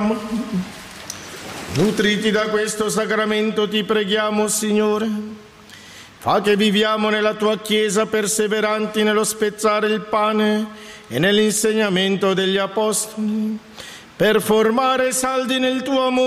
proclama. Nutriti da questo sacramento ti preghiamo, Signore. Fa che viviamo nella tua Chiesa perseveranti nello spezzare il pane e nell'insegnamento degli Apostoli, per formare saldi nel tuo amore